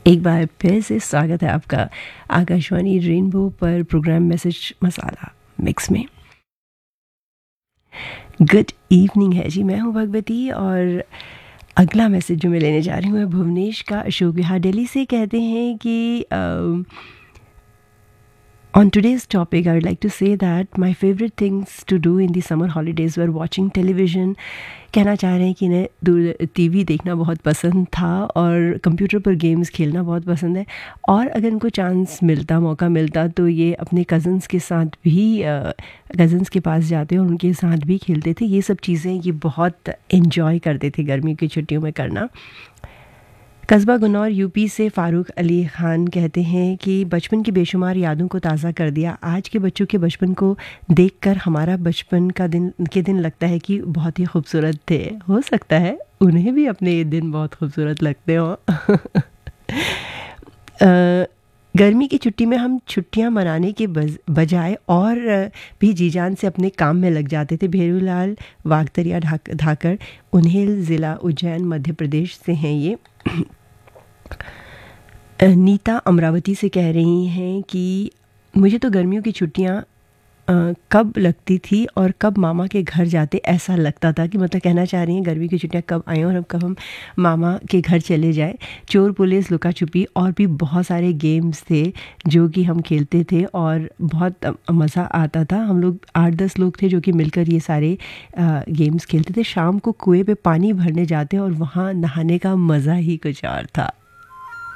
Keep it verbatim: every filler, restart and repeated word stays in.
एक बार फिर से स्वागत है आपका आकाशवाणी रेनबो पर प्रोग्राम मैसेज मसाला मिक्स में। गुड इवनिंग है जी, मैं हूँ भगवती और अगला मैसेज जो मैं लेने जा रही हूँ है भुवनेश का। अशोक विहार दिल्ली से कहते हैं कि On today's topic, I would like to say that my favorite things to do in the summer holidays were watching television. कहना चाह रहे हैं कि इन्हें दूर टीवी देखना बहुत पसंद था और कंप्यूटर पर गेम्स खेलना बहुत पसंद है। और अगर इनको चांस मिलता, मौका मिलता तो ये अपने कज़न्स के साथ भी कज़न्स के पास जाते और उनके साथ भी खेलते थे। ये सब चीज़ें ये बहुत इन्जॉय करते थे गर्मी की छुट्टियों में करना। कस्बा गुन्नौर यूपी से फ़ारूक अली ख़ान कहते हैं कि बचपन की बेशुमार यादों को ताज़ा कर दिया। आज के बच्चों के बचपन को देखकर हमारा बचपन का दिन के दिन लगता है कि बहुत ही खूबसूरत थे। हो सकता है उन्हें भी अपने ये दिन बहुत खूबसूरत लगते हों। गर्मी की छुट्टी में हम छुट्टियां मनाने के बजाय और भी जी जान से अपने काम में लग जाते थे। भेरूलाल वागतरिया धाकर, उन्हेल ज़िला उज्जैन मध्य प्रदेश से हैं ये। नीता अमरावती से कह रही हैं कि मुझे तो गर्मियों की छुट्टियां कब लगती थी और कब मामा के घर जाते ऐसा लगता था कि मतलब कहना चाह रही हैं गर्मी की छुट्टियां कब आएँ और अब कब हम मामा के घर चले जाएं। चोर पुलिस, लुका छुपी और भी बहुत सारे गेम्स थे जो कि हम खेलते थे और बहुत मज़ा आता था। हम लोग आठ दस लोग थे जो कि मिलकर ये सारे गेम्स खेलते थे। शाम को कुएं पे पानी भरने जाते और वहाँ नहाने का मज़ा ही कुछ और था।